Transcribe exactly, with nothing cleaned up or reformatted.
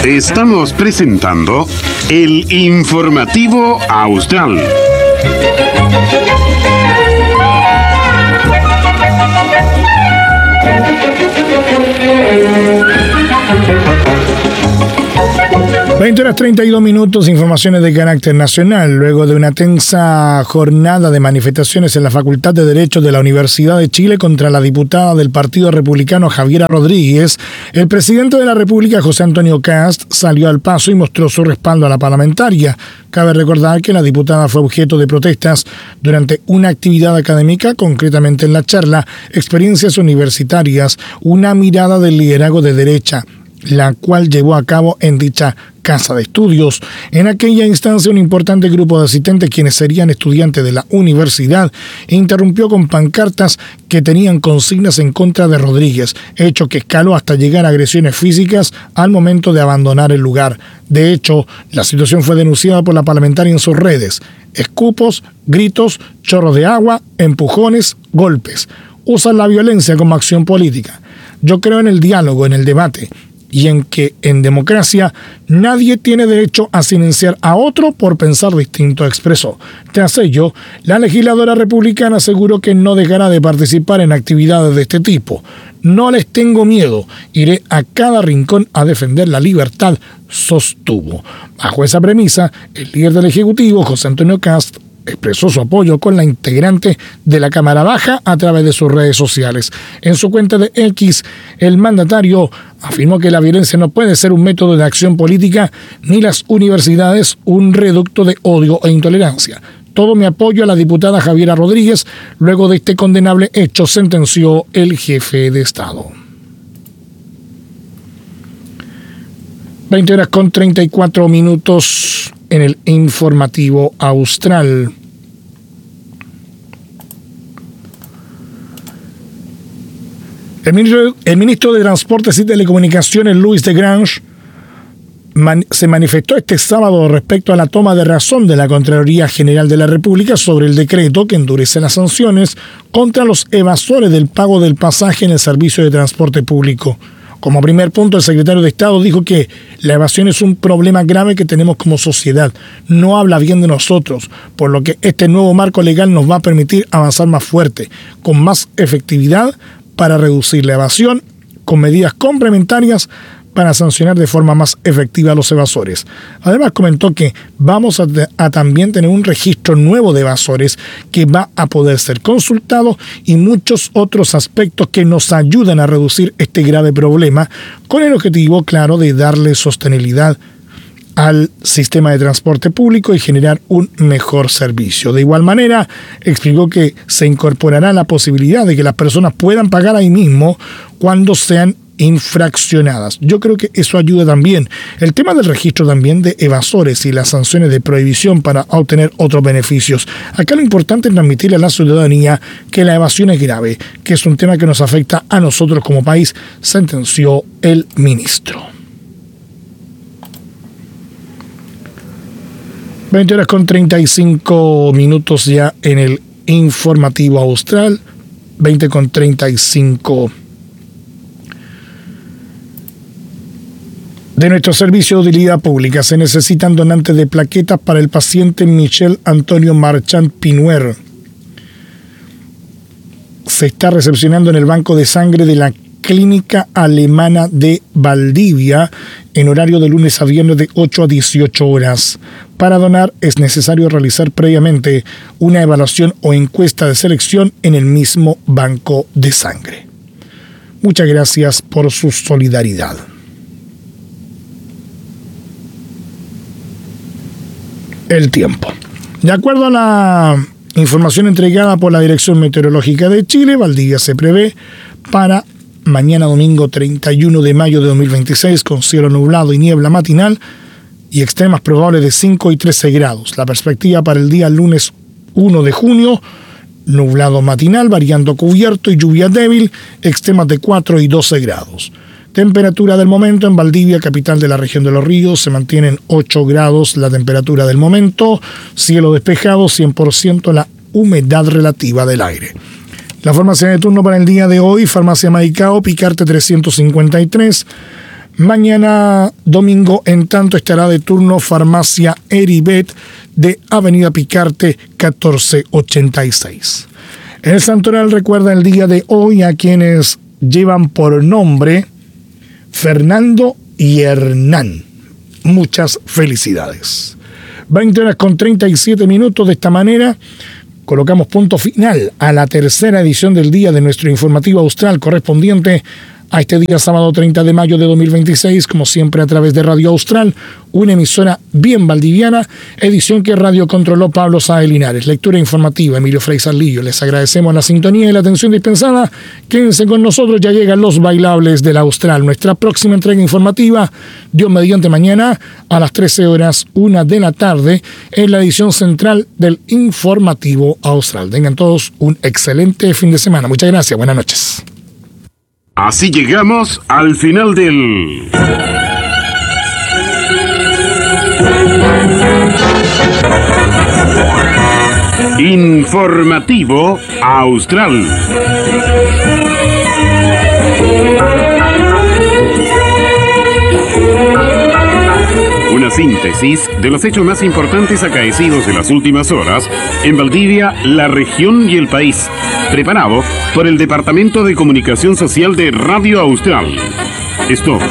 Estamos presentando el Informativo Austral. veinte horas treinta y dos minutos, informaciones de carácter nacional. Luego de una tensa jornada de manifestaciones en la Facultad de Derecho de la Universidad de Chile contra la diputada del Partido Republicano Javiera Rodríguez, el presidente de la República, José Antonio Kast, salió al paso y mostró su respaldo a la parlamentaria. Cabe recordar que la diputada fue objeto de protestas durante una actividad académica, concretamente en la charla Experiencias Universitarias, una mirada del liderazgo de derecha, la cual llevó a cabo en dicha casa de estudios. En aquella instancia, un importante grupo de asistentes, quienes serían estudiantes de la universidad, interrumpió con pancartas que tenían consignas en contra de Rodríguez, hecho que escaló hasta llegar a agresiones físicas al momento de abandonar el lugar. De hecho, la situación fue denunciada por la parlamentaria en sus redes. Escupos, gritos, chorros de agua, empujones, golpes. Usan la violencia como acción política. Yo creo en el diálogo, en el debate, y en que en democracia nadie tiene derecho a silenciar a otro por pensar distinto, expresó. Tras ello, la legisladora republicana aseguró que no dejará de participar en actividades de este tipo. No les tengo miedo, iré a cada rincón a defender la libertad, sostuvo. Bajo esa premisa, el líder del Ejecutivo, José Antonio Kast, expresó su apoyo con la integrante de la Cámara Baja a través de sus redes sociales. En su cuenta de X, el mandatario afirmó que la violencia no puede ser un método de acción política, ni las universidades un reducto de odio e intolerancia. Todo mi apoyo a la diputada Javiera Rodríguez. Luego de este condenable hecho, sentenció el jefe de Estado. veinte horas con treinta y cuatro minutos en el Informativo Austral. El ministro, el ministro de Transportes y Telecomunicaciones, Luis de Grange, man, se manifestó este sábado respecto a la toma de razón de la Contraloría General de la República sobre el decreto que endurece las sanciones contra los evasores del pago del pasaje en el servicio de transporte público. Como primer punto, el secretario de Estado dijo que la evasión es un problema grave que tenemos como sociedad. No habla bien de nosotros, por lo que este nuevo marco legal nos va a permitir avanzar más fuerte, con más efectividad para reducir la evasión, con medidas complementarias para sancionar de forma más efectiva a los evasores. Además, comentó que vamos a, a también tener un registro nuevo de evasores que va a poder ser consultado y muchos otros aspectos que nos ayudan a reducir este grave problema, con el objetivo, claro, de darle sostenibilidad al sistema de transporte público y generar un mejor servicio. De igual manera, explicó que se incorporará la posibilidad de que las personas puedan pagar ahí mismo cuando sean infraccionadas. Yo creo que eso ayuda también. El tema del registro también de evasores y las sanciones de prohibición para obtener otros beneficios. Acá lo importante es transmitirle a la ciudadanía que la evasión es grave, que es un tema que nos afecta a nosotros como país, sentenció el ministro. veinte horas con treinta y cinco minutos ya en el Informativo Austral, veinte con treinta y cinco. De nuestro servicio de utilidad pública se necesitan donantes de plaquetas para el paciente Michel Antonio Marchand Pinuer. Se está recepcionando en el banco de sangre de la Clínica Alemana de Valdivia en horario de lunes a viernes de ocho a dieciocho horas. Para donar es necesario realizar previamente una evaluación o encuesta de selección en el mismo banco de sangre. Muchas gracias por su solidaridad. El tiempo. De acuerdo a la información entregada por la Dirección Meteorológica de Chile, Valdivia se prevé para mañana domingo treinta y uno de mayo de dos mil veintiséis con cielo nublado y niebla matinal y extremas probables de cinco y trece grados. La perspectiva para el día lunes uno de junio, nublado matinal, variando cubierto y lluvia débil, extremas de cuatro y doce grados. Temperatura del momento en Valdivia, capital de la región de Los Ríos, se mantiene en ocho grados la temperatura del momento, cielo despejado, cien por ciento la humedad relativa del aire. La farmacia de turno para el día de hoy, Farmacia Maicao, Picarte trescientos cincuenta y tres, Mañana domingo, en tanto, estará de turno Farmacia Heribet de Avenida Picarte catorce ochenta y seis. El Santoral recuerda el día de hoy a quienes llevan por nombre Fernando y Hernán. Muchas felicidades. veinte horas con treinta y siete minutos. De esta manera colocamos punto final a la tercera edición del día de nuestro informativo austral correspondiente a este día sábado treinta de mayo de dos mil veintiséis, como siempre a través de Radio Austral, una emisora bien valdiviana, edición que radio controló Pablo Sáez Linares. Lectura informativa, Emilio Frei Sarlillo. Les agradecemos la sintonía y la atención dispensada. Quédense con nosotros, ya llegan los bailables del Austral. Nuestra próxima entrega informativa, Dios mediante mañana, a las trece horas, una de la tarde, en la edición central del informativo Austral. Tengan todos un excelente fin de semana. Muchas gracias, buenas noches. Así llegamos al final del Informativo Austral. Una síntesis de los hechos más importantes acaecidos en las últimas horas en Valdivia, la región y el país. Preparado por el Departamento de Comunicación Social de Radio Austral. Esto